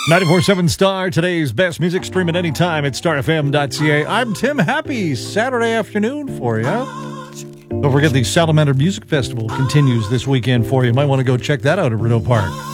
94.7 Star, today's best music, streaming anytime at starfm.ca. I'm Tim. Happy Saturday afternoon for you. Don't forget the Salamander Music Festival continues this weekend for you. You might want to go check that out at Rideau Park.